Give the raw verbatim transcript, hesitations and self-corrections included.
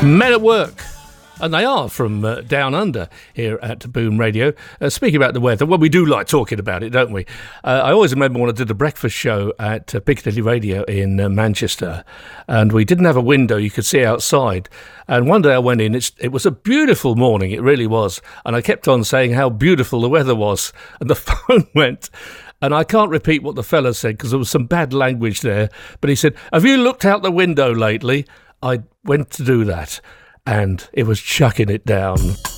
Men at Work. And they are from uh, down under here at Boom Radio. Uh, speaking about the weather, well, we do like talking about it, don't we? Uh, I always remember when I did the breakfast show at uh, Piccadilly Radio in uh, Manchester, and we didn't have a window you could see outside. And one day I went in, it's, it was a beautiful morning, it really was. And I kept on saying how beautiful the weather was. And the phone went, and I can't repeat what the fella said because there was some bad language there. But he said, "Have you looked out the window lately?" I went to do that, and it was chucking it down.